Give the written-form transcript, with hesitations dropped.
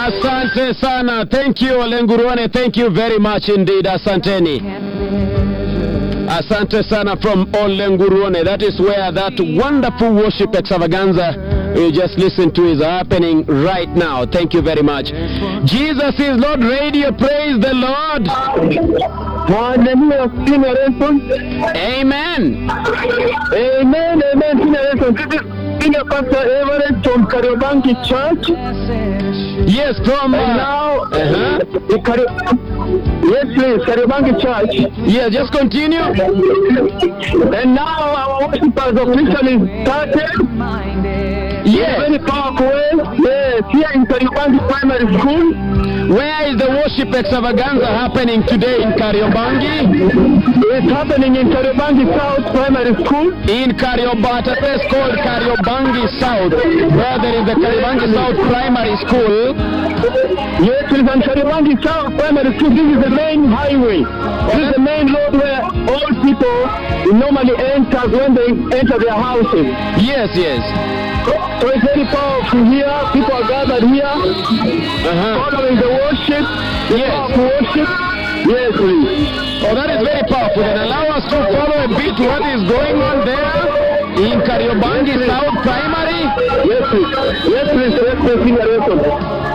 Asante sana. Thank you, Ole Nguruone. Thank you very much indeed. Asanteni. Asante sana from Ole Nguruone. That is where that wonderful worship extravaganza you just listened to is happening right now. Thank you very much. Jesus is Lord Radio. Praise the Lord. Amen. Amen, amen. This is Senior Pastor Everett from Kariobangi Church. Yes, from now, yes, please, Kariobangi Church. Yeah, just continue. And now our worship has officially started. Yes. Very powerful way. Yes, here in Kariobangi Primary School. Where is the worship extravaganza happening today in Kariobangi? It's happening in Kariobangi South Primary School. In Kariobangi, a place called Kariobangi South, where there is the Kariobangi South Primary School. Yes, it is in Kariobangi South Primary School. This is the main highway. This is the main road where all people normally enter when they enter their houses. Yes, yes. So it's very powerful here. People are gathered here, following the worship, the powerful worship. Yes, please. Oh, that is very powerful. Then allow us to follow a bit what is going on there in Kariobangi South Primary. Yes, please. Yes, please. Yes, please.